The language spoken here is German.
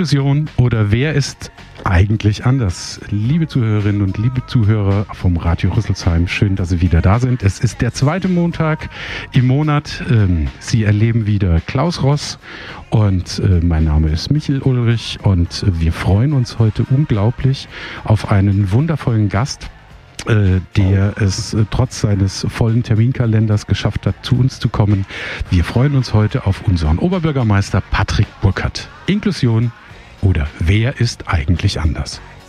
Inklusion oder wer ist eigentlich anders? Liebe Zuhörerinnen und liebe Zuhörer vom Radio Rüsselsheim, schön, dass Sie wieder da sind. Es ist der zweite Montag im Monat. Sie erleben wieder Klaus Ross und mein Name ist Michel Ulrich und wir freuen uns heute unglaublich auf einen wundervollen Gast, der es trotz seines vollen Terminkalenders geschafft hat, zu uns zu kommen. Wir freuen uns heute auf unseren Oberbürgermeister Patrick Burkhardt. Inklusion oder wer ist eigentlich anders?